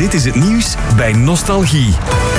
Dit is het nieuws bij Nostalgie.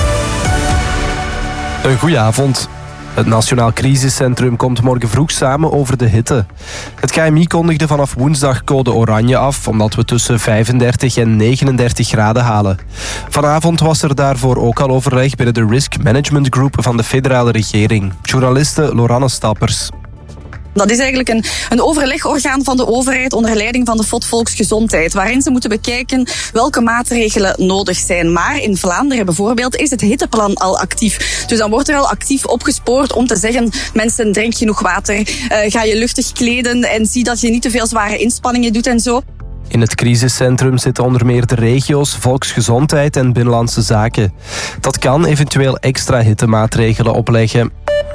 Een goeie avond. Het Nationaal Crisiscentrum komt morgen vroeg samen over de hitte. Het KMI kondigde vanaf woensdag code oranje af, omdat we tussen 35 en 39 graden halen. Vanavond was er daarvoor ook al overleg binnen de Risk Management Group van de federale regering. Journaliste Loranne Stappers. Dat is eigenlijk een overlegorgaan van de overheid onder leiding van de FOD Volksgezondheid, waarin ze moeten bekijken welke maatregelen nodig zijn. Maar in Vlaanderen bijvoorbeeld is het hitteplan al actief. Dus dan wordt er al actief opgespoord om te zeggen: mensen, drink genoeg water, ga je luchtig kleden en zie dat je niet te veel zware inspanningen doet en zo. In het crisiscentrum zitten onder meer de regio's, volksgezondheid en binnenlandse zaken. Dat kan eventueel extra hittemaatregelen opleggen.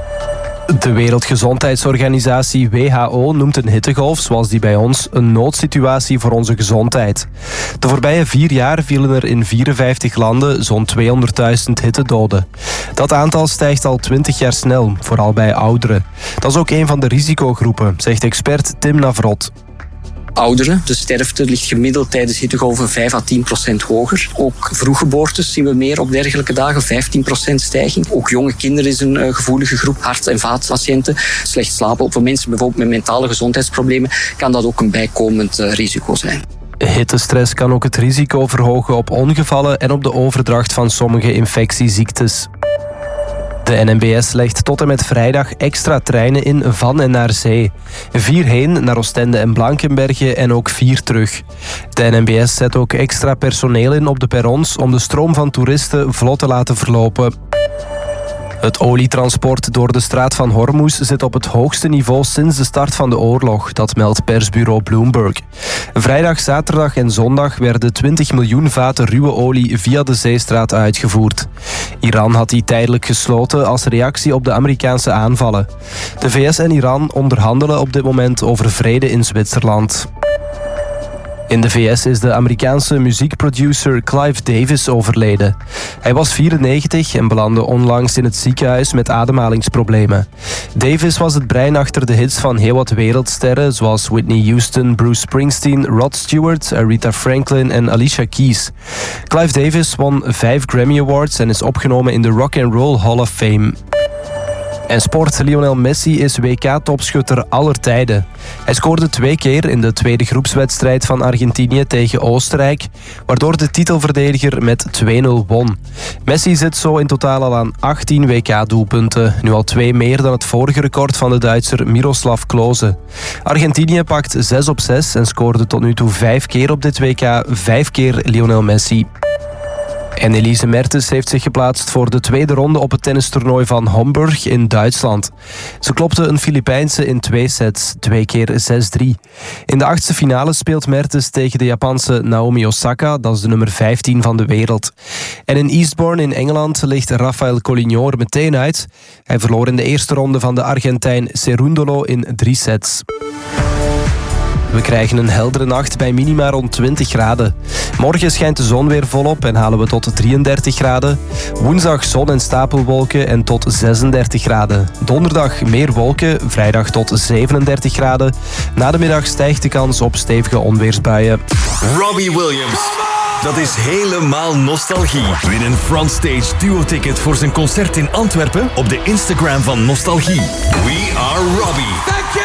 De Wereldgezondheidsorganisatie WHO noemt een hittegolf zoals die bij ons een noodsituatie voor onze gezondheid. De voorbije 4 jaar vielen er in 54 landen zo'n 200.000 hittedoden. Dat aantal stijgt al 20 jaar snel, vooral bij ouderen. Dat is ook een van de risicogroepen, zegt expert Tim Navrot. Ouderen, de sterfte ligt gemiddeld tijdens hittegolven 5 à 10% hoger. Ook vroeggeboortes zien we meer op dergelijke dagen, 15% stijging. Ook jonge kinderen is een gevoelige groep, hart- en vaatpatiënten. Slecht slapen, voor mensen bijvoorbeeld met mentale gezondheidsproblemen kan dat ook een bijkomend risico zijn. Hittestress kan ook het risico verhogen op ongevallen en op de overdracht van sommige infectieziektes. De NMBS legt tot en met vrijdag extra treinen in van en naar zee. 4 heen naar Oostende en Blankenberge en ook 4 terug. De NMBS zet ook extra personeel in op de perrons om de stroom van toeristen vlot te laten verlopen. Het olietransport door de straat van Hormuz zit op het hoogste niveau sinds de start van de oorlog, dat meldt persbureau Bloomberg. Vrijdag, zaterdag en zondag werden 20 miljoen vaten ruwe olie via de zeestraat uitgevoerd. Iran had die tijdelijk gesloten als reactie op de Amerikaanse aanvallen. De VS en Iran onderhandelen op dit moment over vrede in Zwitserland. In de VS is de Amerikaanse muziekproducer Clive Davis overleden. Hij was 94 en belandde onlangs in het ziekenhuis met ademhalingsproblemen. Davis was het brein achter de hits van heel wat wereldsterren zoals Whitney Houston, Bruce Springsteen, Rod Stewart, Aretha Franklin en Alicia Keys. Clive Davis won 5 Grammy Awards en is opgenomen in de Rock and Roll Hall of Fame. En sport, Lionel Messi is WK-topschutter aller tijden. Hij scoorde 2 keer in de tweede groepswedstrijd van Argentinië tegen Oostenrijk, waardoor de titelverdediger met 2-0 won. Messi zit zo in totaal al aan 18 WK-doelpunten, nu al 2 meer dan het vorige record van de Duitser Miroslav Klose. Argentinië pakt 6 op 6 en scoorde tot nu toe 5 keer op dit WK, 5 keer Lionel Messi. En Elise Mertens heeft zich geplaatst voor de tweede ronde op het tennistoernooi van Hamburg in Duitsland. Ze klopte een Filipijnse in 2 sets, 2 keer 6-3. In de 8e finale speelt Mertens tegen de Japanse Naomi Osaka, dat is de nummer 15 van de wereld. En in Eastbourne in Engeland ligt Rafael Collignon meteen uit. Hij verloor in de eerste ronde van de Argentijn Cerúndolo in 3 sets. We krijgen een heldere nacht bij minima rond 20 graden. Morgen schijnt de zon weer volop en halen we tot 33 graden. Woensdag zon en stapelwolken en tot 36 graden. Donderdag meer wolken, vrijdag tot 37 graden. Na de middag stijgt de kans op stevige onweersbuien. Robbie Williams. Dat is helemaal nostalgie. Win een Frontstage duo-ticket voor zijn concert in Antwerpen op de Instagram van Nostalgie. We are Robbie.